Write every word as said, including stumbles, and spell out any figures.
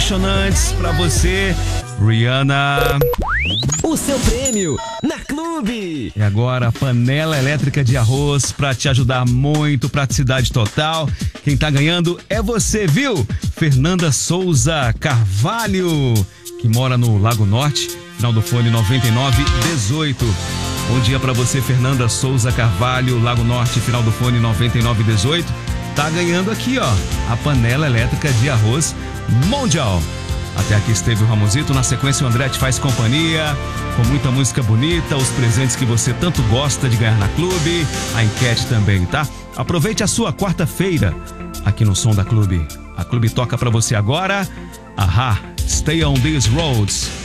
apaixonantes pra você, Rihanna. O seu prêmio na Clube. E agora, panela elétrica de arroz pra te ajudar muito, praticidade total. Quem tá ganhando é você, viu? Fernanda Souza Carvalho, que mora no Lago Norte, final do fone noventa e nove dezoito. Bom dia pra você, Fernanda Souza Carvalho, Lago Norte, final do fone noventa e nove dezoito. Tá ganhando aqui, ó, a panela elétrica de arroz Mondial. Até aqui esteve o Ramosito, na sequência o André te faz companhia, com muita música bonita, os presentes que você tanto gosta de ganhar na Clube, a enquete também, tá? Aproveite a sua quarta-feira aqui no Som da Clube. A Clube toca pra você agora, Ahá, Stay on These Roads.